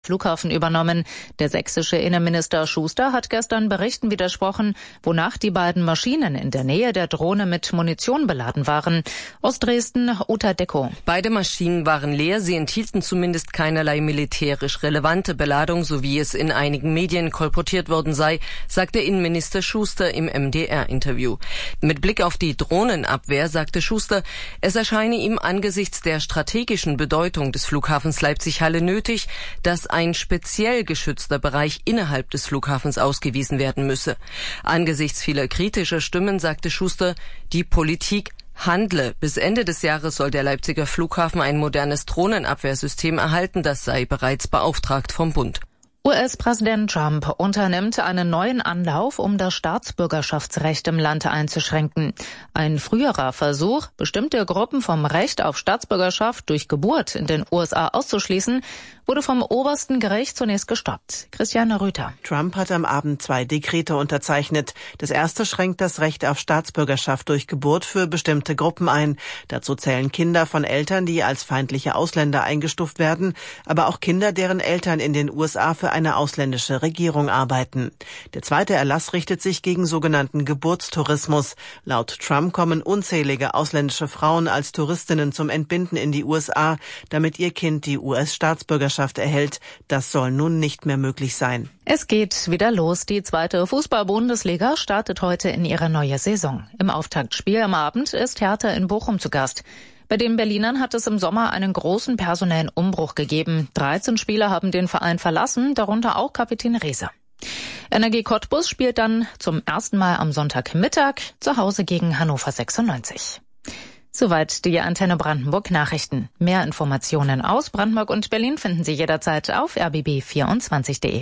Flughafen übernommen. Der sächsische Innenminister Schuster hat gestern Berichten widersprochen, wonach die beiden Maschinen in der Nähe der Drohne mit Munition beladen waren. Aus Dresden, Uta Decko. Beide Maschinen waren leer, sie enthielten zumindest keinerlei militärisch relevante Beladung, so wie es in einigen Medien kolportiert worden sei, sagte Innenminister Schuster im MDR-Interview. Mit Blick auf die Drohnenabwehr sagte Schuster, es erscheine ihm angesichts der strategischen Bedeutung des Flughafens Leipzig-Halle nötig, dass ein speziell geschützter Bereich innerhalb des Flughafens ausgewiesen werden müsse. Angesichts vieler kritischer Stimmen sagte Schuster, die Politik handle. Bis Ende des Jahres soll der Leipziger Flughafen ein modernes Drohnenabwehrsystem erhalten, das sei bereits beauftragt vom Bund. US-Präsident Trump unternimmt einen neuen Anlauf, um das Staatsbürgerschaftsrecht im Land einzuschränken. Ein früherer Versuch, bestimmte Gruppen vom Recht auf Staatsbürgerschaft durch Geburt in den USA auszuschließen, wurde vom obersten Gericht zunächst gestoppt. Christiane Rüther. Trump hat am Abend 2 Dekrete unterzeichnet. Das erste schränkt das Recht auf Staatsbürgerschaft durch Geburt für bestimmte Gruppen ein. Dazu zählen Kinder von Eltern, die als feindliche Ausländer eingestuft werden, aber auch Kinder, deren Eltern in den USA für eine ausländische Regierung arbeiten. Der zweite Erlass richtet sich gegen sogenannten Geburtstourismus. Laut Trump kommen unzählige ausländische Frauen als Touristinnen zum Entbinden in die USA, damit ihr Kind die US-Staatsbürgerschaft erhält. Das soll nun nicht mehr möglich sein. Es geht wieder los. Die zweite Fußball-Bundesliga startet heute in ihre neue Saison. Im Auftaktspiel am Abend ist Hertha in Bochum zu Gast. Bei den Berlinern hat es im Sommer einen großen personellen Umbruch gegeben. 13 Spieler haben den Verein verlassen, darunter auch Kapitän Rehse. Energie Cottbus spielt dann zum ersten Mal am Sonntagmittag zu Hause gegen Hannover 96. Soweit die Antenne Brandenburg Nachrichten. Mehr Informationen aus Brandenburg und Berlin finden Sie jederzeit auf rbb24.de.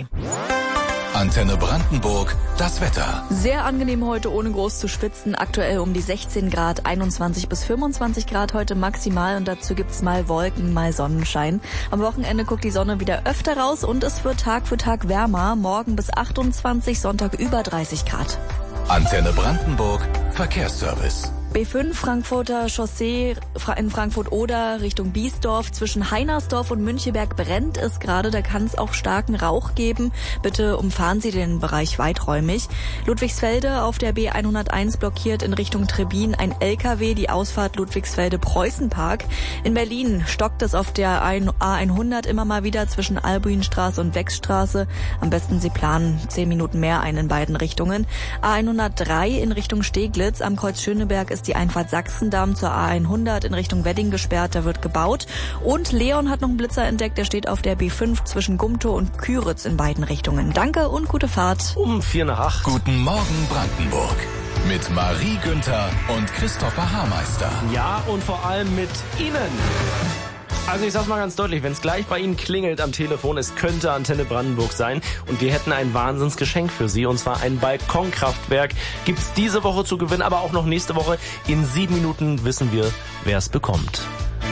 Antenne Brandenburg, das Wetter. Sehr angenehm heute, ohne groß zu schwitzen. Aktuell um die 16 Grad, 21 bis 25 Grad heute maximal. Und dazu gibt's mal Wolken, mal Sonnenschein. Am Wochenende guckt die Sonne wieder öfter raus und es wird Tag für Tag wärmer. Morgen bis 28, Sonntag über 30 Grad. Antenne Brandenburg, Verkehrsservice. B5 Frankfurter Chaussee in Frankfurt-Oder Richtung Biesdorf. Zwischen Heinersdorf und Müncheberg brennt es gerade. Da kann es auch starken Rauch geben. Bitte umfahren Sie den Bereich weiträumig. Ludwigsfelde auf der B101 blockiert in Richtung Trebin ein LKW, die Ausfahrt Ludwigsfelde-Preußenpark. In Berlin stockt es auf der A100 immer mal wieder zwischen Albuinstraße und Wechsstraße. Am besten Sie planen 10 Minuten mehr ein in beiden Richtungen. A103 in Richtung Steglitz am Kreuz Schöneberg ist die Einfahrt Sachsendamm zur A100 in Richtung Wedding gesperrt, da wird gebaut. Und Leon hat noch einen Blitzer entdeckt, der steht auf der B5 zwischen Gumtow und Küritz in beiden Richtungen. Danke und gute Fahrt. Um 7:45. Guten Morgen Brandenburg. Mit Marie Günther und Christopher Haarmeister. Ja, und vor allem mit Ihnen. Also ich sag's mal ganz deutlich, wenn es gleich bei Ihnen klingelt am Telefon, es könnte Antenne Brandenburg sein und wir hätten ein Wahnsinnsgeschenk für Sie, und zwar ein Balkonkraftwerk. Gibt's diese Woche zu gewinnen, aber auch noch nächste Woche. In 7 Minuten wissen wir, wer es bekommt.